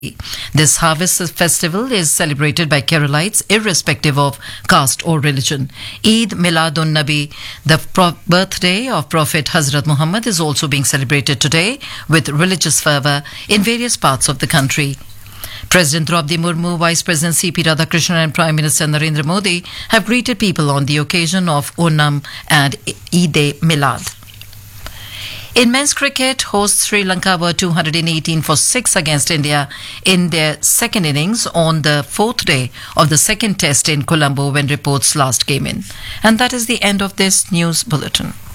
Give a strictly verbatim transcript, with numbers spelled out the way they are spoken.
This harvest festival is celebrated by Keralites irrespective of caste or religion. Eid Miladun Nabi, the pro- birthday of Prophet Hazrat Muhammad, is also being celebrated today with religious fervour in various parts of the country. President Draupadi Murmu, Vice President C P Radhakrishnan and Prime Minister Narendra Modi have greeted people on the occasion of Onam and Eid-e-Milad. In men's cricket, hosts Sri Lanka were two hundred eighteen for six against India in their second innings on the fourth day of the second test in Colombo when reports last came in. And that is the end of this news bulletin.